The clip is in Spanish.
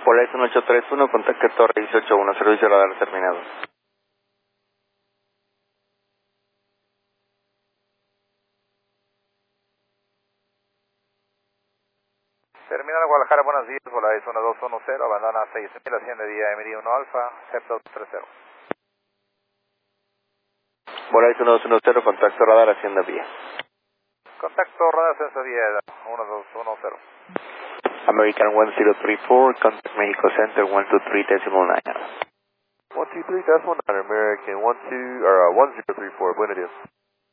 Polaris 1831, contacto Torre 181, servicio radar terminado. Terminal Guadalajara, buenos días, Polaris 1210, abandona 6000, asciende vía MD1 Alfa, CEP 230. Polaris 1210, contacto radar, hacienda vía. Contacto radar, ascenso vía 1210. American 1034, contact Mexico Center 123.9. 123.9, American 1034, buenos días.